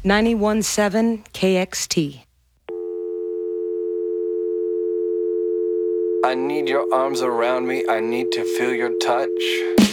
91.7 KXT. I need your arms around me. I need to feel your touch.